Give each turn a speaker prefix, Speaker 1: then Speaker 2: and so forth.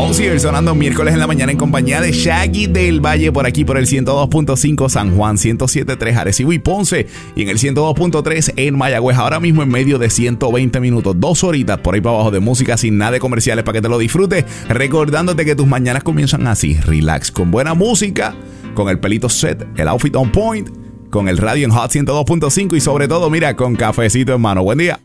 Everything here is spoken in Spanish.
Speaker 1: Hozier sonando miércoles en la mañana en compañía de Shaggy del Valle por aquí por el 102.5 San Juan, 107.3 Arecibo y Ponce y en el 102.3 en Mayagüez. Ahora mismo en medio de 120 minutos, 2 horitas por ahí para abajo de música sin nada de comerciales para que te lo disfrutes. Recordándote que tus mañanas comienzan así, relax, con buena música, con el pelito set, el outfit on point, con el radio en Hot 102.5 y sobre todo, mira, con cafecito en mano. Buen día.